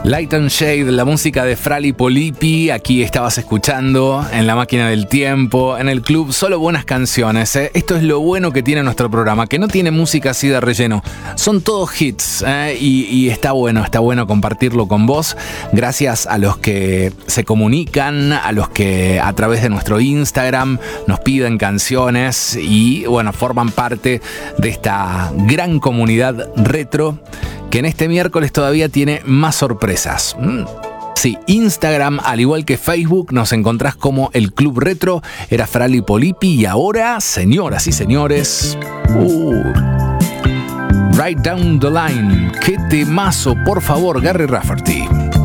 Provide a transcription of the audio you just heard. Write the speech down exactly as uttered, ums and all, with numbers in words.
Light and Shade, la música de Frali Polipi. Aquí estabas escuchando en La Máquina del Tiempo, en el club. Solo buenas canciones, ¿eh? Esto es lo bueno que tiene nuestro programa, que no tiene música así de relleno. Son todos hits, ¿eh? y, y está bueno, está bueno compartirlo con vos. Gracias a los que se comunican, a los que a través de nuestro Instagram nos piden canciones y, bueno, forman parte de esta gran comunidad retro, que en este miércoles todavía tiene más sorpresas. Mm. Sí, Instagram, al igual que Facebook, nos encontrás como el Club Retro. Era Frali Polipi y ahora, señoras y señores, uh, Right Down the Line. ¡Qué temazo! Por favor, Gary Rafferty.